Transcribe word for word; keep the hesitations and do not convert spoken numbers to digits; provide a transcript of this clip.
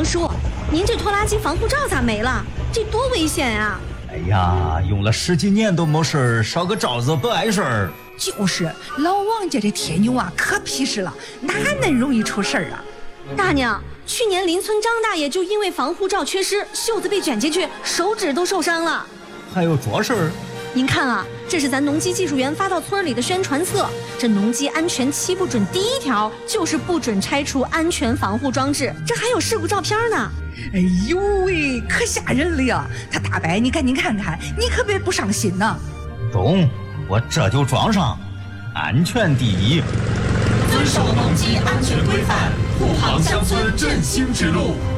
王叔，您这拖拉机防护罩咋没了？这多危险啊！ 哎呀，用了十几年都没事，烧个罩子不碍事儿。 就是，老王家这铁牛啊，可皮实了，哪能容易出事儿啊？ 大娘，去年邻村张大爷就因为防护罩缺失，袖子被卷进去，手指都受伤了。 还有这事儿？ 您看啊，这是咱农机技术员发到村里的宣传册。这农机安全七不准，第一条就是不准拆除安全防护装置，这还有事故照片呢。 哎呦喂，可吓人了呀！他大伯，你赶紧看看，你可别不上心呐。 懂，我这就装上。安全第一， 遵守农机安全规范，护航乡村振兴之路。